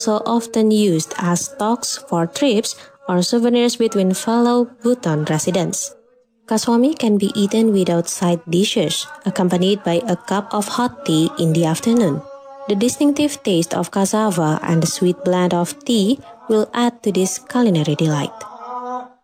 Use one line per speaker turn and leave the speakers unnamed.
so often used as stocks for trips or souvenirs between fellow Bhutan residents. Kaswami can be eaten without side dishes, accompanied by a cup of hot tea in the afternoon. The distinctive taste of cassava and the sweet blend of tea will add to this culinary delight.